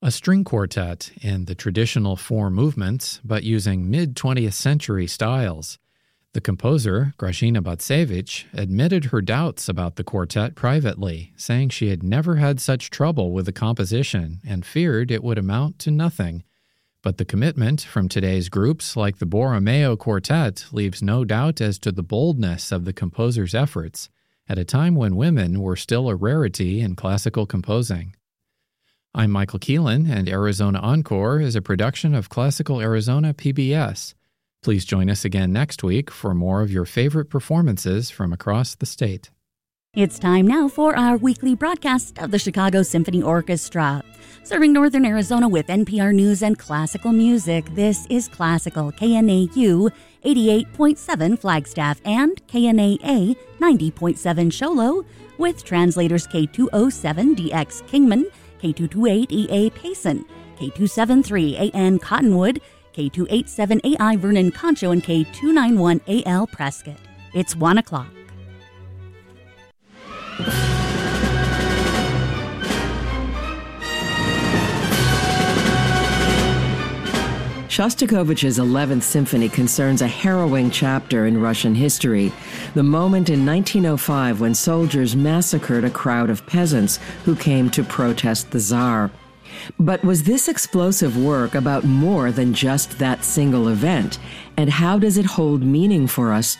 a string quartet in the traditional four movements, but using mid-20th century styles. The composer, Grażyna Bacewicz, admitted her doubts about the quartet privately, saying she had never had such trouble with the composition and feared it would amount to nothing. But the commitment from today's groups like the Borromeo Quartet leaves no doubt as to the boldness of the composer's efforts, at a time when women were still a rarity in classical composing. I'm Michael Keelan, and Arizona Encore is a production of Classical Arizona PBS. Please join us again next week for more of your favorite performances from across the state. It's time now for our weekly broadcast of the Chicago Symphony Orchestra. Serving Northern Arizona with NPR News and classical music, this is Classical KNAU 88.7 Flagstaff and KNAA 90.7 Show Low, with translators K207DX Kingman, K228EA Payson, K273AN Cottonwood, K287AI Vernon Concho, and K291AL Prescott. It's 1 o'clock. Shostakovich's 11th Symphony concerns a harrowing chapter in Russian history, the moment in 1905 when soldiers massacred a crowd of peasants who came to protest the Tsar. But was this explosive work about more than just that single event? And how does it hold meaning for us